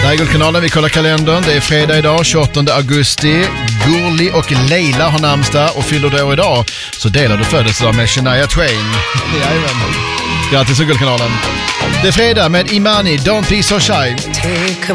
Det här är Guldkanalen, vi kollar kalendern. Det är fredag idag, 28 augusti. Gurli och Leila har namnsdag och fyller då idag. Så delar du födelsedag med Shania Twain. Jajamän. Grattis till Guldkanalen. Det är fredag med Imani, Don't Be So Shy. Take a